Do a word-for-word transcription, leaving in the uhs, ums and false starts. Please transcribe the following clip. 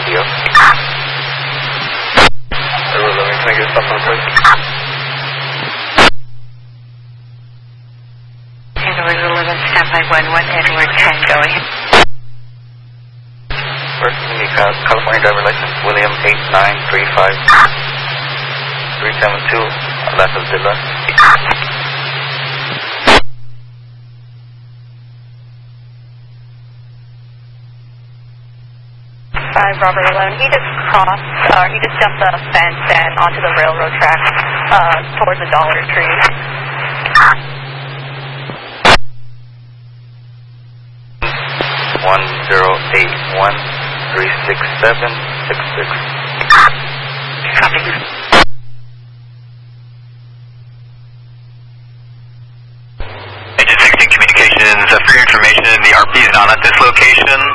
Deal. Zero eleven, can I get a stop on please? Edward eleven, standby one one, Edward ten, going. First, you need California driver license, William eight nine three five three seven two, Las Villas. Five, Robert eleven. He just crossed, uh, he just jumped the fence and onto the railroad track uh, towards the Dollar Tree. One zero eight one three six seven six six. Copy. Agent sixteen Communications, uh, for your information, the R P is not at this location.